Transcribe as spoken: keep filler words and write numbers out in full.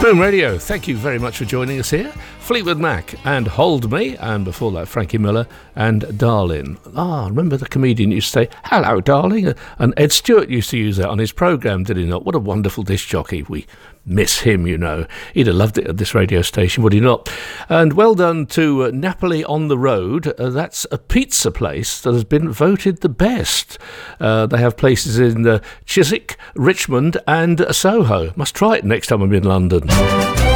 Boom Radio, thank you very much for joining us here. Fleetwood Mac and Hold Me, and before that Frankie Miller and Darling. Ah, remember the comedian used to say, hello darling, and Ed Stewart used to use that on his programme, did he not? What a wonderful disc jockey. We miss him, you know. He'd have loved it at this radio station, would he not? And well done to uh, Napoli on the Road. Uh, that's a pizza place that has been voted the best. Uh, they have places in uh, Chiswick, Richmond and uh, Soho. Must try it next time I'm in London.